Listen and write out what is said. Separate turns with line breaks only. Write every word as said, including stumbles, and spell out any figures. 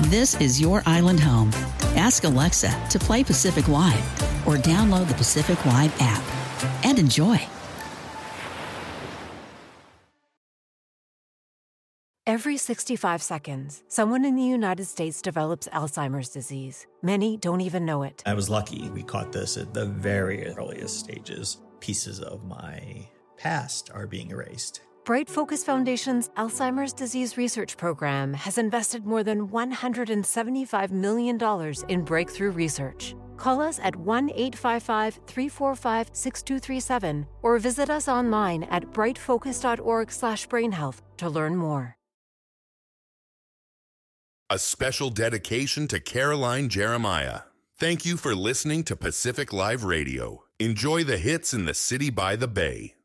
This is your island home. Ask Alexa to play Pacific Live or download the Pacific Live app and enjoy.
Every sixty-five seconds, someone in the United States develops Alzheimer's disease. Many don't even know it.
I was lucky. We caught this at the very earliest stages. Pieces of my past are being erased.
Bright Focus Foundation's Alzheimer's Disease Research Program has invested more than one hundred seventy-five million dollars in breakthrough research. Call us at one eight five five, three four five, six two three seven or visit us online at brightfocus.org slash brainhealth to learn more.
A special dedication to Caroline Jeremiah. Thank you for listening to Pacific Live Radio. Enjoy the hits in the city by the bay.